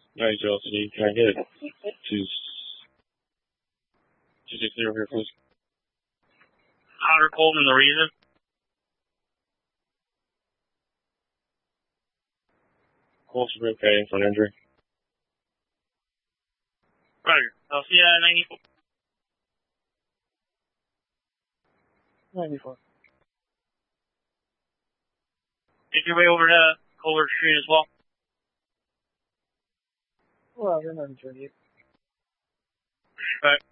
Alright, Chelsea, can I get it? 260 over here, please. Hot or cold and the reason? Cold for rib pain for an injury. Roger. I'll see you at 94. 94. Make your way over to Colbert Street as well. Well, they're not 38. Right.